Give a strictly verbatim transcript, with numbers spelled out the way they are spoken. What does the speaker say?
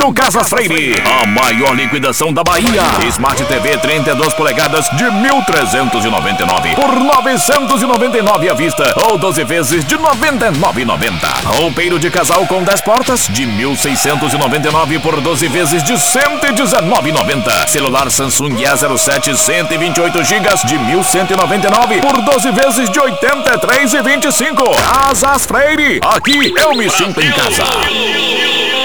no Casas Freire. A maior liquidação da Bahia. Smart T V trinta e duas polegadas de mil trezentos e noventa e nove por novecentos e noventa e nove à vista ou doze vezes de noventa e nove reais e noventa centavos. Roupeiro de casal com dez portas de mil seiscentos e noventa e nove por doze vezes de cento e dezenove reais e noventa centavos. Celular Samsung A zero sete cento e vinte e oito gigas de mil cento e noventa e nove por doze vezes de oitenta e três reais e vinte e cinco centavos. Casas Freire. Aqui eu me sinto em casa.